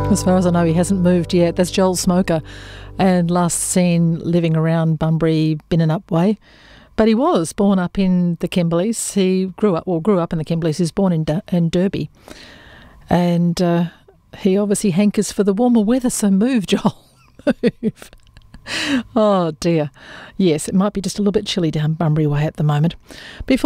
As far as I know, he hasn't moved yet. That's Joel Smoker, and last seen living around Bunbury, Binnanup Way. But he was born up in the Kimberleys. He grew up in the Kimberleys. He was born in Derby. And he obviously hankers for the warmer weather, so move, Joel, move. Oh, dear. Yes, it might be just a little bit chilly down Bunbury Way at the moment. Before